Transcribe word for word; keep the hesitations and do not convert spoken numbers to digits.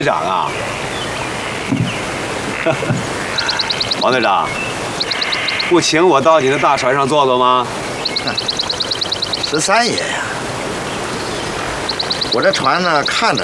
队长啊，王队长，不请我到你的大船上坐坐吗？ 十三爷呀，我这船呢看着。